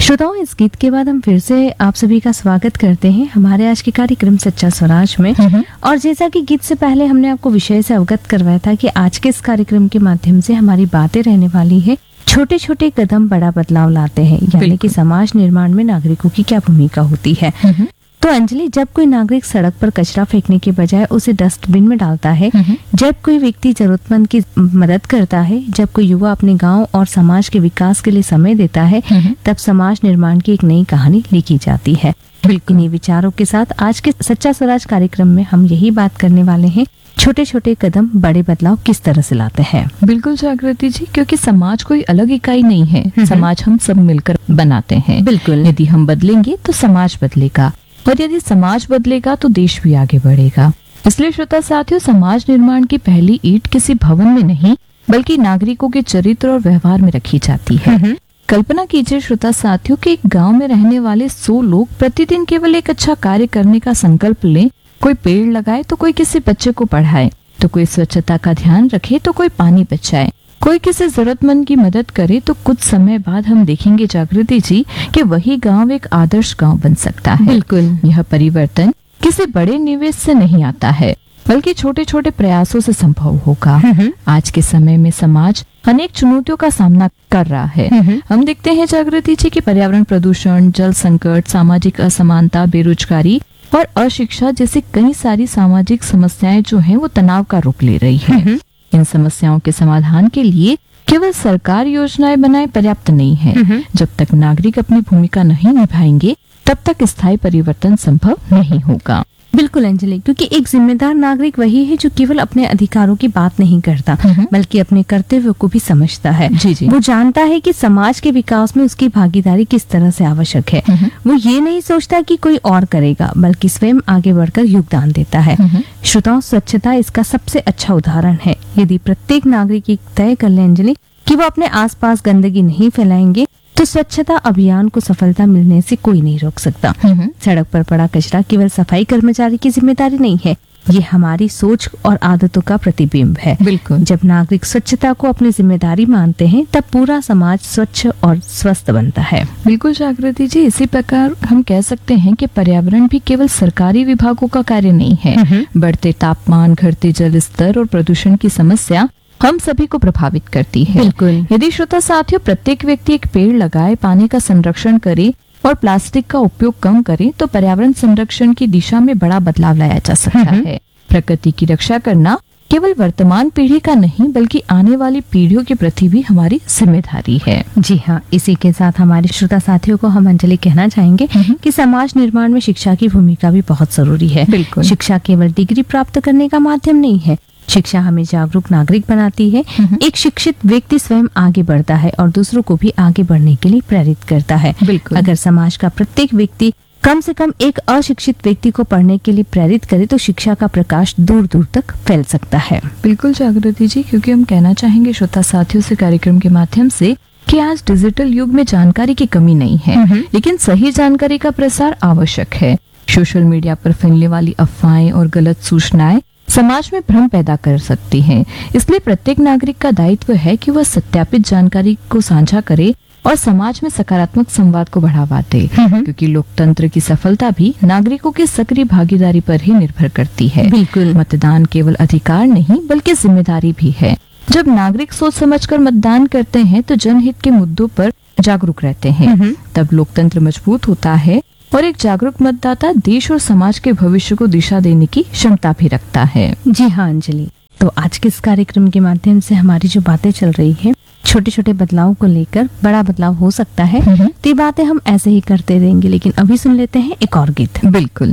श्रोताओं, इस गीत के बाद हम फिर से आप सभी का स्वागत करते हैं हमारे आज के कार्यक्रम सच्चा स्वराज में। और जैसा कि गीत से पहले हमने आपको विषय से अवगत करवाया था कि आज के इस कार्यक्रम के माध्यम से हमारी बातें रहने वाली है छोटे छोटे कदम बड़ा बदलाव लाते हैं, यानी कि समाज निर्माण में नागरिकों की क्या भूमिका होती है। तो अंजलि, जब कोई नागरिक सड़क पर कचरा फेंकने के बजाय उसे डस्टबिन में डालता है, जब कोई व्यक्ति जरूरतमंद की मदद करता है, जब कोई युवा अपने गांव और समाज के विकास के लिए समय देता है, तब समाज निर्माण की एक नई कहानी लिखी जाती है। इन्हीं विचारों के साथ आज के सच्चा स्वराज कार्यक्रम में हम यही बात करने वाले हैं, छोटे छोटे कदम बड़े बदलाव किस तरह से लाते हैं। बिल्कुल जागृति जी, क्योंकि समाज कोई अलग इकाई नहीं है, समाज हम सब मिलकर बनाते हैं। बिल्कुल, यदि हम बदलेंगे तो समाज बदलेगा, और यदि समाज बदलेगा तो देश भी आगे बढ़ेगा। इसलिए श्रोता साथियों, समाज निर्माण की पहली ईंट किसी भवन में नहीं बल्कि नागरिकों के चरित्र और व्यवहार में रखी जाती है। कल्पना कीजिए श्रोता साथियों कि एक गांव में रहने वाले 100 लोग प्रतिदिन केवल एक अच्छा कार्य करने का संकल्प लें। कोई पेड़ लगाए तो कोई किसी बच्चे को पढ़ाए, तो कोई स्वच्छता का ध्यान रखे तो कोई पानी बचाए, कोई किसी जरूरतमंद की मदद करे, तो कुछ समय बाद हम देखेंगे जागृति जी कि वही गांव एक आदर्श गांव बन सकता है। बिल्कुल, यह परिवर्तन किसी बड़े निवेश से नहीं आता है बल्कि छोटे छोटे प्रयासों से संभव होगा। आज के समय में समाज अनेक चुनौतियों का सामना कर रहा है। हम देखते हैं जागृति जी कि पर्यावरण प्रदूषण, जल संकट, सामाजिक असमानता, बेरोजगारी और अशिक्षा जैसी कई सारी सामाजिक समस्याएं जो हैं वो तनाव का रूप ले रही है। इन समस्याओं के समाधान के लिए केवल सरकार योजनाएं बनाए पर्याप्त नहीं है। जब तक नागरिक अपनी भूमिका नहीं निभाएंगे तब तक स्थायी परिवर्तन संभव नहीं होगा। बिल्कुल अंजलि, क्योंकि एक जिम्मेदार नागरिक वही है जो केवल अपने अधिकारों की बात नहीं करता बल्कि अपने कर्तव्यों को भी समझता है। जी। वो जानता है कि समाज के विकास में उसकी भागीदारी किस तरह से आवश्यक है। वो ये नहीं सोचता कि कोई और करेगा बल्कि स्वयं आगे बढ़कर योगदान देता है। श्रोताओं, स्वच्छता इसका सबसे अच्छा उदाहरण है। यदि प्रत्येक नागरिक एक तय कर ले अंजलि कि वो अपने आसपास गंदगी नहीं फैलाएंगे तो स्वच्छता अभियान को सफलता मिलने से कोई नहीं रोक सकता। सड़क पर पड़ा कचरा केवल सफाई कर्मचारी की जिम्मेदारी नहीं है, ये हमारी सोच और आदतों का प्रतिबिंब है। बिल्कुल, जब नागरिक स्वच्छता को अपनी जिम्मेदारी मानते हैं तब पूरा समाज स्वच्छ और स्वस्थ बनता है। बिल्कुल जागृति जी, इसी प्रकार हम कह सकते हैं कि पर्यावरण भी केवल सरकारी विभागों का कार्य नहीं है। बढ़ते तापमान, घटते जल स्तर और प्रदूषण की समस्या हम सभी को प्रभावित करती है। बिल्कुल, यदि श्रोता साथियों प्रत्येक व्यक्ति एक पेड़ लगाए, पानी का संरक्षण करे और प्लास्टिक का उपयोग कम करे तो पर्यावरण संरक्षण की दिशा में बड़ा बदलाव लाया जा सकता है। प्रकृति की रक्षा करना केवल वर्तमान पीढ़ी का नहीं बल्कि आने वाली पीढ़ियों के प्रति भी हमारी जिम्मेदारी है। जी हाँ, इसी के साथ हमारे श्रोता साथियों को हम अंजलि कहना चाहेंगे कि समाज निर्माण में शिक्षा की भूमिका भी बहुत जरूरी है। बिल्कुल, शिक्षा केवल डिग्री प्राप्त करने का माध्यम नहीं है, शिक्षा हमें जागरूक नागरिक बनाती है। एक शिक्षित व्यक्ति स्वयं आगे बढ़ता है और दूसरों को भी आगे बढ़ने के लिए प्रेरित करता है। बिल्कुल, अगर समाज का प्रत्येक व्यक्ति कम से कम एक अशिक्षित व्यक्ति को पढ़ने के लिए प्रेरित करे तो शिक्षा का प्रकाश दूर दूर तक फैल सकता है। बिल्कुल जागृति जी, क्योंकि हम कहना चाहेंगे श्रोता साथियों से कार्यक्रम के माध्यम से कि आज डिजिटल युग में जानकारी की कमी नहीं है, लेकिन सही जानकारी का प्रसार आवश्यक है। सोशल मीडिया पर फैलने वाली अफवाहें और गलत सूचनाएं समाज में भ्रम पैदा कर सकती हैं। इसलिए प्रत्येक नागरिक का दायित्व है कि वह सत्यापित जानकारी को साझा करे और समाज में सकारात्मक संवाद को बढ़ावा दे, क्योंकि लोकतंत्र की सफलता भी नागरिकों की सक्रिय भागीदारी पर ही निर्भर करती है। बिल्कुल, मतदान केवल अधिकार नहीं बल्कि जिम्मेदारी भी है। जब नागरिक सोच समझकर मतदान करते हैं तो जनहित के मुद्दों पर जागरूक रहते हैं, तब लोकतंत्र मजबूत होता है और एक जागरूक मतदाता देश और समाज के भविष्य को दिशा देने की क्षमता भी रखता है। जी हाँ अंजलि, तो आज के इस कार्यक्रम के माध्यम से हमारी जो बातें चल रही है छोटे छोटे बदलाव को लेकर बड़ा बदलाव हो सकता है, तो ये बातें हम ऐसे ही करते रहेंगे। लेकिन अभी सुन लेते हैं एक और गीत। बिल्कुल।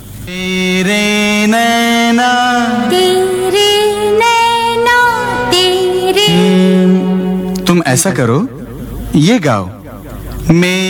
तेरे नैना तेरे तुम ऐसा करो, ये गाओ।